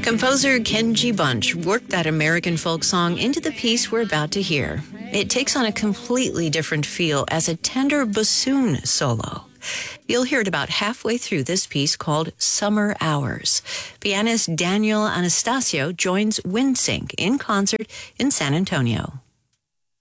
Composer Kenji Bunch worked that American folk song into the piece we're about to hear. It takes on a completely different feel as a tender bassoon solo. You'll hear it about halfway through this piece called Summer Hours. Pianist Daniel Anastasio joins WindSync in concert in San Antonio.